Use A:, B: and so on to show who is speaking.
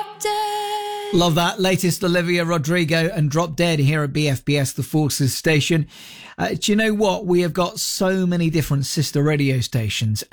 A: Love that. Latest Olivia Rodrigo and Drop Dead here at BFBS, the Forces station. Do you know what? We have got so many different sister radio stations.